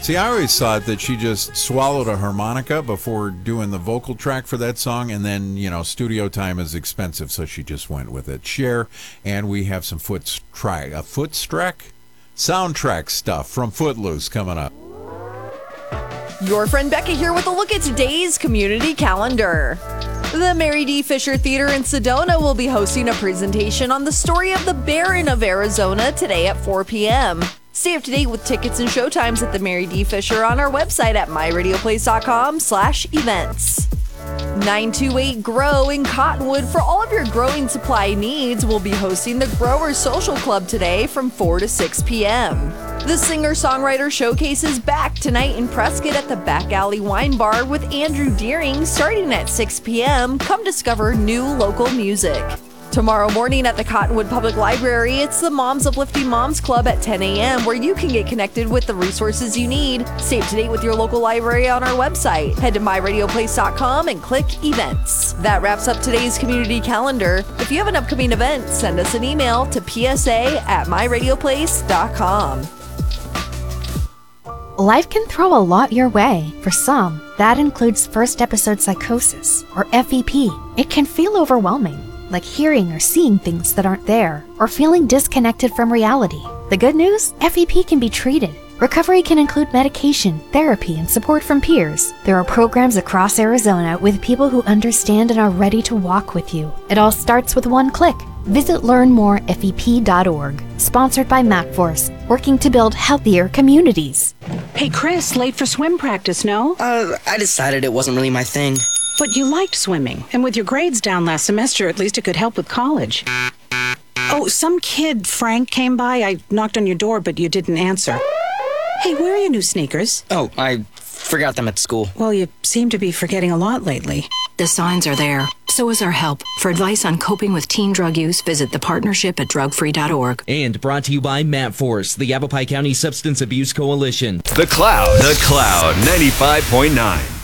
See, I always thought that she just swallowed a harmonica before doing the vocal track for that song, and then, studio time is expensive, so she just went with it. Cher, and we have some soundtrack stuff from Footloose coming up. Your friend Becca here with a look at today's community calendar. The Mary D. Fisher Theater in Sedona will be hosting a presentation on the story of the Baron of Arizona today at 4 p.m. Stay up to date with tickets and showtimes at the Mary D. Fisher on our website at myradioplace.com/events. 928 Grow in Cottonwood for all of your growing supply needs will be hosting the Growers Social Club today from 4 to 6 p.m. The singer-songwriter showcase is back tonight in Prescott at the Back Alley Wine Bar with Andrew Deering starting at 6 p.m. Come discover new local music. Tomorrow morning at the Cottonwood Public Library, it's the Moms Uplifting Moms Club at 10 a.m. where you can get connected with the resources you need. Stay up to date with your local library on our website. Head to myradioplace.com and click events. That wraps up today's community calendar. If you have an upcoming event, send us an email to psa@myradioplace.com. Life can throw a lot your way. For some, that includes first episode psychosis, or FEP. It can feel overwhelming, like hearing or seeing things that aren't there, or feeling disconnected from reality. The good news? FEP can be treated. Recovery can include medication, therapy, and support from peers. There are programs across Arizona with people who understand and are ready to walk with you. It all starts with one click. Visit learnmorefep.org. Sponsored by MacForce, working to build healthier communities. Hey, Chris, late for swim practice, no? I decided it wasn't really my thing. But you liked swimming, and with your grades down last semester, at least it could help with college. Oh, some kid, Frank, came by. I knocked on your door, but you didn't answer. Hey, where are your new sneakers? Oh, I forgot them at school. Well, you seem to be forgetting a lot lately. The signs are there. So is our help. For advice on coping with teen drug use, visit the partnership at drugfree.org. And brought to you by MapForce, the Yavapai County Substance Abuse Coalition. The Cloud 95.9.